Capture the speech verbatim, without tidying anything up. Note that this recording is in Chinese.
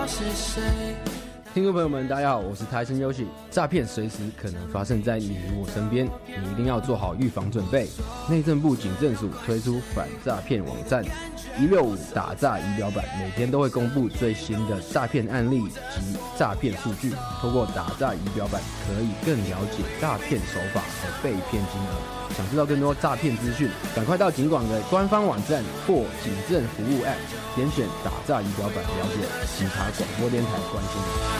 是谁？ 听众朋友们，大家好，我是台生优喜。诈骗随时可能发生在你我身边，你一定要做好预防准备。内政部警政署推出反诈骗网站一六五打诈仪表板，每天都会公布最新的诈骗案例及诈骗数据。透过打诈仪表板，可以更了解诈骗手法和被骗金额。想知道更多诈骗资讯，赶快到警广的官方网站或警政服务 App 点选打诈仪表板了解。其他广播电台关心你。